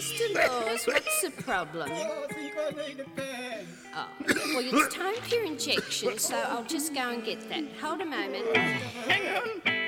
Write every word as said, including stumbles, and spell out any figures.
Mister Laws, what's the problem? Oh, I think I need a pen. Oh, well, it's time for your injection, so I'll just go and get that. Hold a moment. Hang on.